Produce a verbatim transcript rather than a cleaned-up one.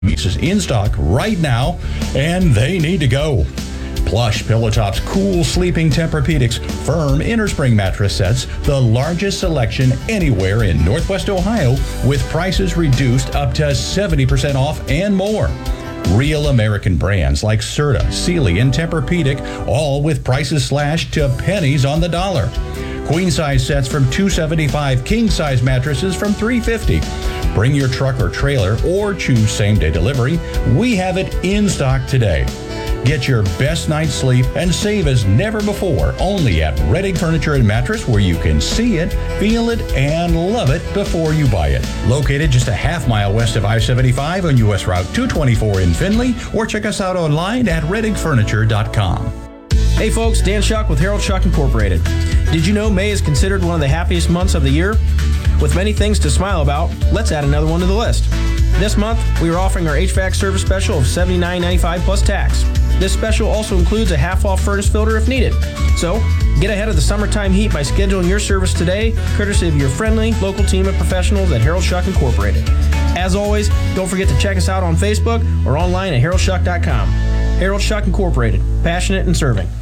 is in stock right now, and they need to go. Plush Pillowtop's cool sleeping Tempur-Pedics firm innerspring mattress sets, the largest selection anywhere in Northwest Ohio, with prices reduced up to seventy percent off and more. Real American brands like Serta, Sealy, and Tempur-Pedic, all with prices slashed to pennies on the dollar. Queen size sets from two hundred seventy-five dollars, king size mattresses from three hundred fifty dollars. Bring your truck or trailer or choose same-day delivery. We have it in stock today. Get your best night's sleep and save as never before only at Reddig Furniture and Mattress, where you can see it, feel it, and love it before you buy it. Located just a half mile west of I seventy-five on U S Route two twenty-four in Findlay, or check us out online at reddig furniture dot com. Hey folks, Dan Shuck with Harold Shuck Incorporated. Did you know May is considered one of the happiest months of the year? With many things to smile about, let's add another one to the list. This month, we are offering our H V A C service special of seventy-nine ninety-five plus tax. This special also includes a half-off furnace filter if needed. So, get ahead of the summertime heat by scheduling your service today, courtesy of your friendly, local team of professionals at Harold Shuck Incorporated. As always, don't forget to check us out on Facebook or online at harold shuck dot com. Harold Shuck Incorporated, passionate in serving.